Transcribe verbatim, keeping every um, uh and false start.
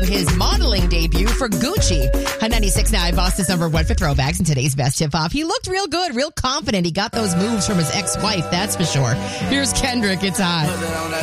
his modeling debut for Gucci. On ninety-six point nine, Boston's number one for throwbacks and today's best hip-hop. He looked real good, real confident. He got those moves from his ex-wife, that's for sure. Here's Kendrick, It's Hot.